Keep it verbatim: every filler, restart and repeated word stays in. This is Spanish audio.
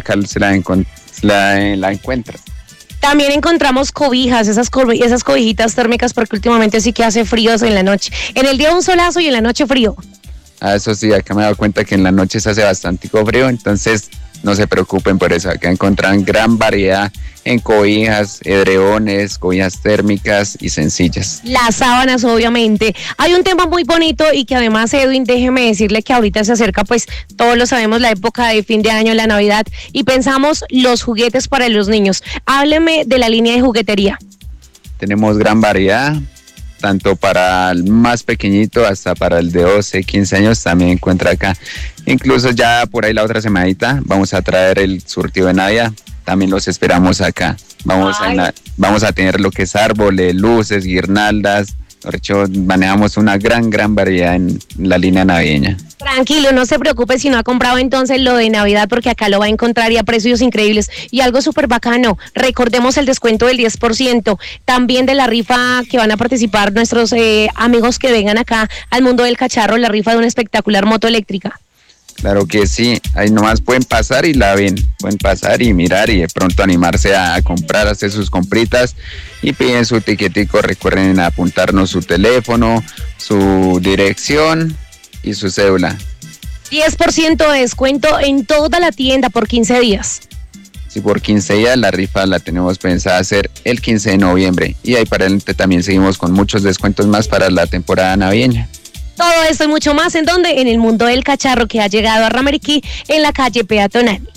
acá se la, encon- la, la encuentra. También encontramos cobijas, esas, co- esas cobijitas térmicas, porque últimamente sí que hace frío en la noche. En el día un solazo y en la noche frío. Ah, eso sí, acá me he dado cuenta que en la noche se hace bastante frío, entonces no se preocupen por eso. Acá encontrarán gran variedad en cobijas, edredones, cobijas térmicas y sencillas. Las sábanas, obviamente. Hay un tema muy bonito y que además, Edwin, déjeme decirle que ahorita se acerca, pues todos lo sabemos, la época de fin de año, la Navidad, y pensamos los juguetes para los niños. Hábleme de la línea de juguetería. Tenemos gran variedad, tanto para el más pequeñito hasta para el de doce, quince años también encuentra acá. Incluso ya por ahí la otra semanita vamos a traer el surtido de Navidad, también los esperamos acá. Vamos a, vamos a tener lo que es árboles, luces, guirnaldas. De hecho, manejamos una gran, gran variedad en la línea navideña. Tranquilo, no se preocupe si no ha comprado entonces lo de Navidad, porque acá lo va a encontrar y a precios increíbles. Y algo súper bacano, recordemos el descuento del diez por ciento, también de la rifa que van a participar nuestros eh, amigos que vengan acá al Mundo del Cacharro, la rifa de una espectacular moto eléctrica. Claro que sí, ahí nomás pueden pasar y la ven, pueden pasar y mirar y de pronto animarse a comprar, hacer sus compritas y piden su tiquetico. Recuerden apuntarnos su teléfono, su dirección y su cédula. diez por ciento de descuento en toda la tienda por quince días. Sí, por quince días la rifa la tenemos pensada hacer el quince de noviembre y ahí para adelante también seguimos con muchos descuentos más para la temporada navideña. Todo esto y mucho más, ¿en dónde? En el Mundo del Cacharro, que ha llegado a Rameriquí en la calle peatonal.